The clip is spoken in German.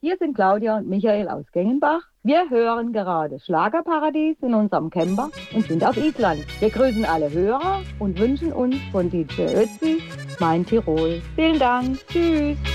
Hier sind Claudia und Michael aus Gengenbach. Wir hören gerade Schlagerparadies in unserem Camper und sind auf Island. Wir grüßen alle Hörer und wünschen uns von DJ Ötzi mein Tirol. Vielen Dank. Tschüss.